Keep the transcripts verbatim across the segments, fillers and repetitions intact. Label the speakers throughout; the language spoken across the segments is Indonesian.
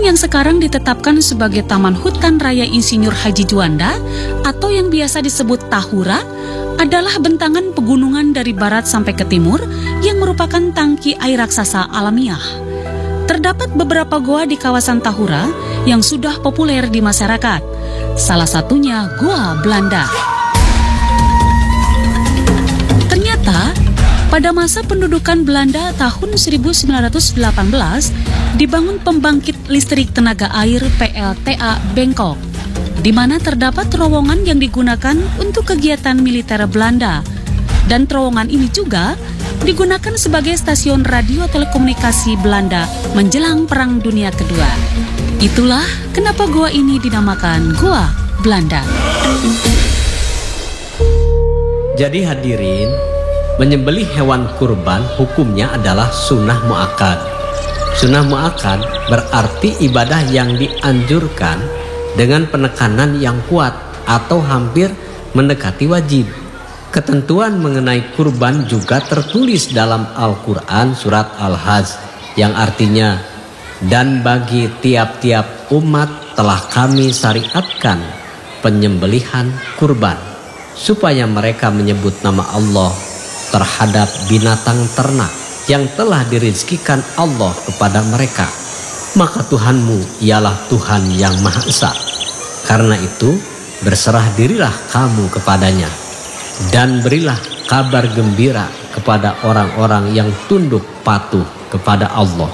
Speaker 1: yang sekarang ditetapkan sebagai Taman Hutan Raya Insinyur Haji Juanda atau yang biasa disebut Tahura adalah bentangan pegunungan dari barat sampai ke timur yang merupakan tangki air raksasa alamiah. Terdapat beberapa goa di kawasan Tahura yang sudah populer di masyarakat. Salah satunya Goa Belanda. Ternyata, pada masa pendudukan Belanda tahun seribu sembilan ratus delapan belas, dibangun pembangkit listrik tenaga air P L T A Bangkok, di mana terdapat terowongan yang digunakan untuk kegiatan militer Belanda. Dan terowongan ini juga digunakan sebagai stasiun radio telekomunikasi Belanda menjelang Perang Dunia Kedua. Itulah kenapa goa ini dinamakan Goa Belanda.
Speaker 2: Jadi hadirin, menyembelih hewan kurban hukumnya adalah sunnah mu'akkad. Sunnah mu'akkad berarti ibadah yang dianjurkan dengan penekanan yang kuat atau hampir mendekati wajib. Ketentuan mengenai kurban juga tertulis dalam Al-Quran surat Al-Hajj yang artinya, dan bagi tiap-tiap umat telah kami syariatkan penyembelihan kurban supaya mereka menyebut nama Allah terhadap binatang ternak yang telah dirizkikan Allah kepada mereka. Maka Tuhanmu ialah Tuhan yang Maha Esa. Karena itu berserah dirilah kamu kepadanya dan berilah kabar gembira kepada orang-orang yang tunduk patuh kepada Allah.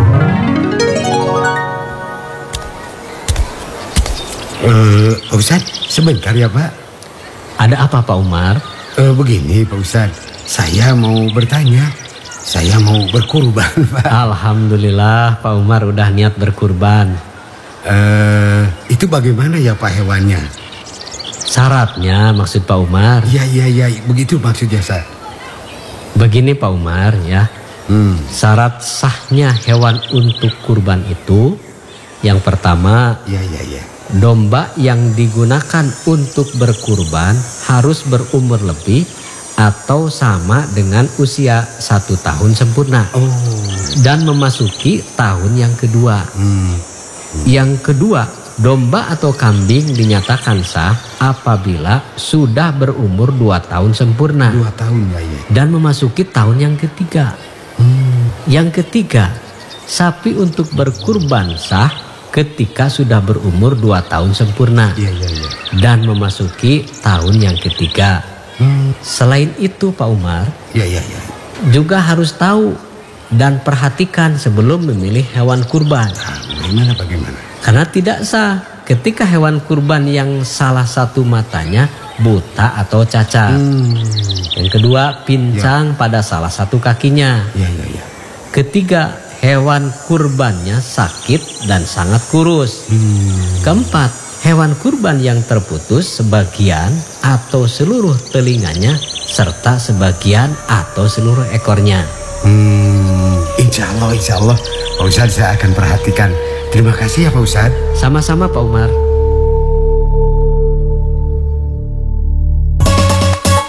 Speaker 3: Uh, Pak Ustadz, sebentar ya Pak.
Speaker 2: Ada apa Pak Umar?
Speaker 3: Uh, begini Pak Ustadz, saya mau bertanya. Saya mau berkurban Pak.
Speaker 2: Alhamdulillah Pak Umar udah niat berkurban.
Speaker 3: Uh, itu bagaimana ya Pak hewannya?
Speaker 2: Syaratnya maksud Pak Umar?
Speaker 3: Iya iya iya, begitu maksudnya Ustadz.
Speaker 2: Begini Pak Umar ya.
Speaker 3: Hmm.
Speaker 2: Syarat sahnya hewan untuk kurban itu, yang pertama,
Speaker 3: iya iya iya,
Speaker 2: domba yang digunakan untuk berkurban harus berumur lebih atau sama dengan usia satu tahun sempurna.
Speaker 3: Oh.
Speaker 2: Dan memasuki tahun yang kedua.
Speaker 3: Hmm.
Speaker 2: Yang kedua, domba atau kambing dinyatakan sah apabila sudah berumur dua tahun sempurna.
Speaker 3: Dua tahun ya, ya.
Speaker 2: Dan memasuki tahun yang ketiga.
Speaker 3: Hmm.
Speaker 2: Yang ketiga, sapi untuk berkurban sah ketika sudah berumur dua tahun sempurna.
Speaker 3: Iya iya iya.
Speaker 2: Dan memasuki tahun yang ketiga.
Speaker 3: Hmm.
Speaker 2: Selain itu Pak Umar,
Speaker 3: Iya iya iya,
Speaker 2: juga harus tahu dan perhatikan sebelum memilih hewan kurban.
Speaker 3: nah, bagaimana bagaimana?
Speaker 2: Karena tidak sah ketika hewan kurban yang salah satu matanya buta atau cacat.
Speaker 3: Hmm.
Speaker 2: Yang kedua, pincang ya. pada salah satu kakinya.
Speaker 3: Iya iya iya.
Speaker 2: Ketiga, hewan kurbannya sakit dan sangat kurus.
Speaker 3: Hmm.
Speaker 2: Keempat, hewan kurban yang terputus sebagian atau seluruh telinganya serta sebagian atau seluruh ekornya.
Speaker 3: Hmm, insya Allah, insya Allah Pak Ustadz saya akan perhatikan. Terima kasih ya Pak Ustadz.
Speaker 2: Sama-sama Pak Umar.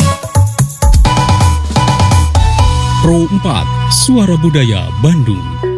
Speaker 4: Pro empat, Suara Budaya Bandung.